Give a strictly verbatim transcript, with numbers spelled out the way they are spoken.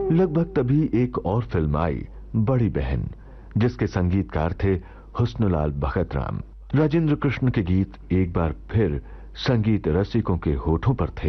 लगभग तभी एक और फिल्म आई, बड़ी बहन, जिसके संगीतकार थे हुस्नुलाल भगत राम। राजेंद्र कृष्ण के गीत एक बार फिर संगीत रसिकों के होठों पर थे।